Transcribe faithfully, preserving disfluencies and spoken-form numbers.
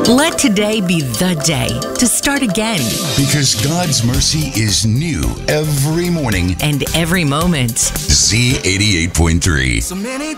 Let today be the day to start again. Because God's mercy is new every morning. And every moment. Z eighty-eight point three. So many